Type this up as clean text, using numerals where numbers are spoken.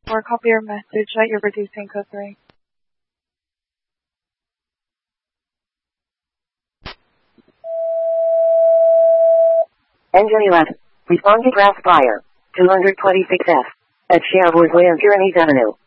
or copy your message that you're reducing code 3. Engine 11. Respond to Grass Fire. 226F. At Sherwood Lane, Pyrenees Avenue.